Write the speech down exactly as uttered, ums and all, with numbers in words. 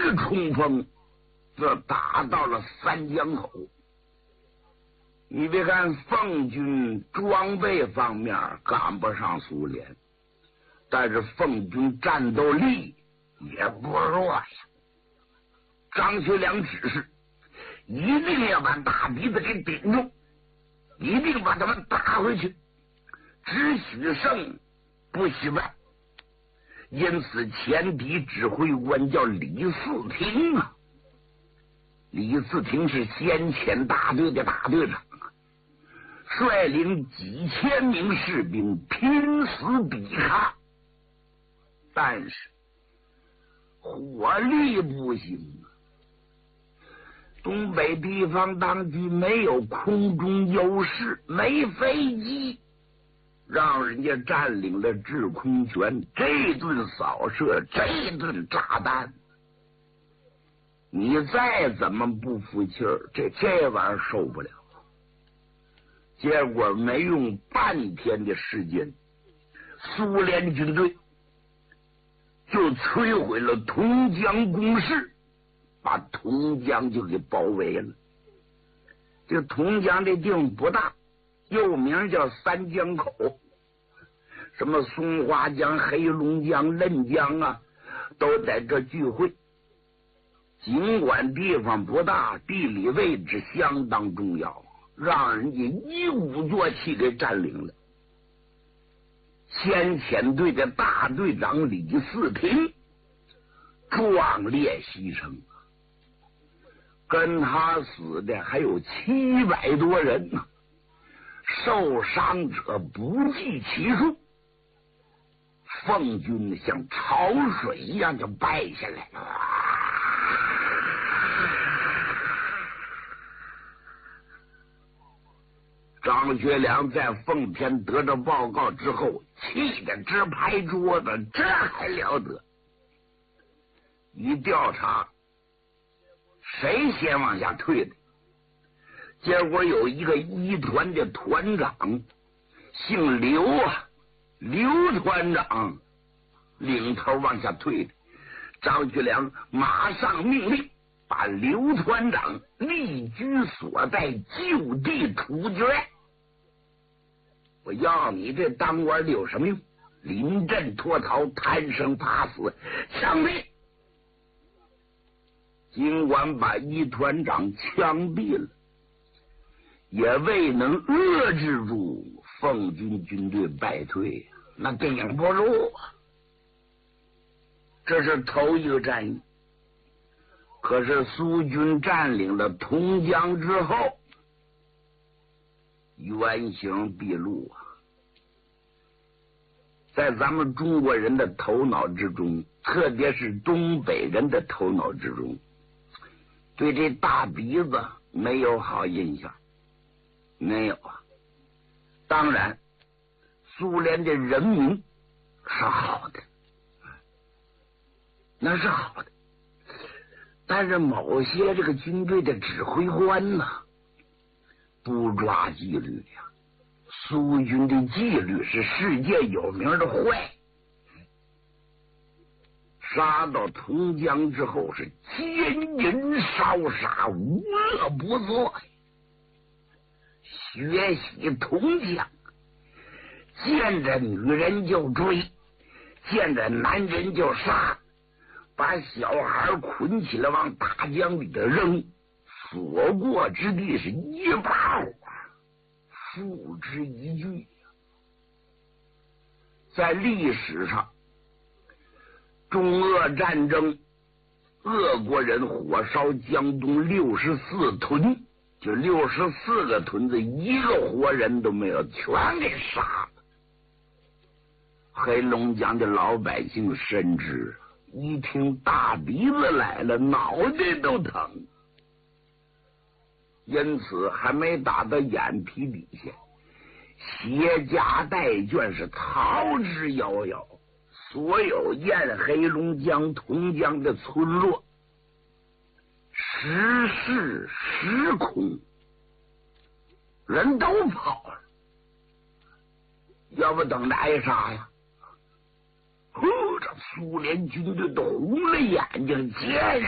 冲锋，这打到了三江口。你别看奉军装备方面赶不上苏联，但是奉军战斗力也不弱呀。张学良指示一定要把大鼻子给顶住，一定把他们打回去，只许胜不许败。因此前敌指挥官叫李四亭啊，李四亭是先遣大队的大队长，率领几千名士兵拼死抵抗，但是火力不行啊。东北地方当局没有空中优势，没飞机，让人家占领了制空权，这顿扫射，这顿炸弹，你再怎么不服气儿，这这玩意儿受不了。结果没用半天的时间，苏联军队就摧毁了同江工事，把同江就给包围了。这同江这地方不大，又名叫三江口，什么松花江、黑龙江、嫩江啊，都在这聚会。尽管地方不大，地理位置相当重要，让人家一鼓作气给占领了。先遣队的大队长李四亭壮烈牺牲，跟他死的还有七百多人呢，受伤者不计其数。奉军像潮水一样就败下来了。张学良在奉天得到报告之后，气得直拍桌子，这还了得！一调查，谁先往下退的？结果有一个一团的团长，姓刘啊，刘团长领头往下退的。张学良马上命令把刘团长立居所在，就地处决。我要你这当官的有什么用？临阵脱逃，贪生怕死，枪毙！尽管把一团长枪毙了，也未能遏制住奉军军队败退，那顶不住啊！这是头一个战役。可是苏军占领了同江之后，原形毕露啊！在咱们中国人的头脑之中，特别是东北人的头脑之中，对这大鼻子没有好印象，没有啊。当然，苏联的人民是好的，那是好的。但是某些这个军队的指挥官呢，不抓纪律呀。苏军的纪律是世界有名的坏。杀到同江之后是奸淫烧杀，无恶不作，学习同江，见着女人就追，见着男人就杀，把小孩捆起来往大江里头扔，所过之地是一把火，付之一炬。在历史上，中俄战争，俄国人火烧江东六十四屯，就六十四个屯子，一个活人都没有，全给杀了。黑龙江的老百姓深知，一听大鼻子来了，脑袋都疼。因此还没打到眼皮底下，携家带眷是逃之夭夭。所有沿黑龙江、同江的村落，实是实空，人都跑了，要不等着挨杀呀！呼，这苏联军队都红了眼睛，接